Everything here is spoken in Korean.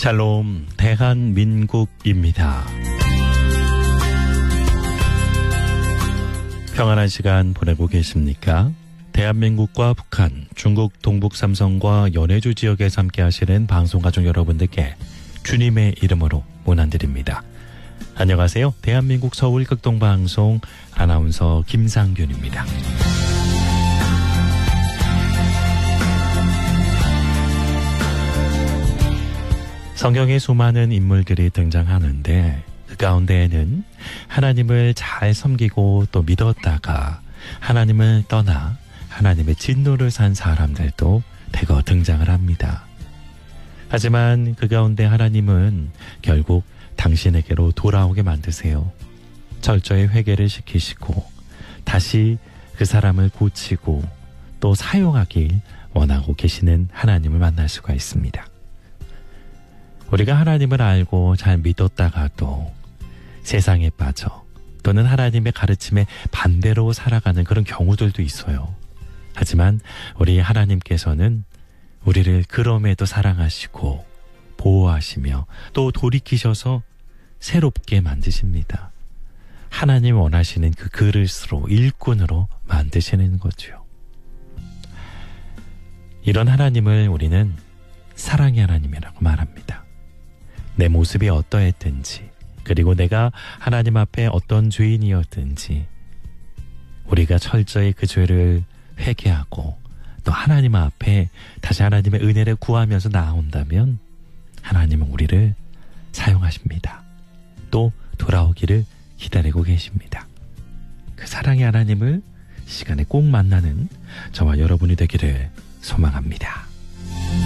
샬롬 대한민국입니다. 평안한 시간 보내고 계십니까? 대한민국과 북한, 중국 동북 삼성과 연해주 지역에서 함께 하시는 방송가족 여러분들께 주님의 이름으로 문안드립니다. 안녕하세요. 대한민국 서울 극동방송 아나운서 김상균입니다. 성경에 수많은 인물들이 등장하는데 그 가운데에는 하나님을 잘 섬기고 또 믿었다가 하나님을 떠나 하나님의 진노를 산 사람들도 대거 등장을 합니다. 하지만 그 가운데 하나님은 결국 당신에게로 돌아오게 만드세요. 철저히 회개를 시키시고 다시 그 사람을 고치고 또 사용하길 원하고 계시는 하나님을 만날 수가 있습니다. 우리가 하나님을 알고 잘 믿었다가도 세상에 빠져 또는 하나님의 가르침에 반대로 살아가는 그런 경우들도 있어요. 하지만 우리 하나님께서는 우리를 그럼에도 사랑하시고 보호하시며 또 돌이키셔서 새롭게 만드십니다. 하나님 원하시는 그 그릇으로 일꾼으로 만드시는 거죠. 이런 하나님을 우리는 사랑의 하나님이라고 말합니다. 내 모습이 어떠했든지 그리고 내가 하나님 앞에 어떤 죄인이었든지 우리가 철저히 그 죄를 회개하고 또 하나님 앞에 다시 하나님의 은혜를 구하면서 나온다면 하나님은 우리를 사용하십니다. 또 돌아오기를 기다리고 계십니다. 그 사랑의 하나님을 시간에 꼭 만나는 저와 여러분이 되기를 소망합니다.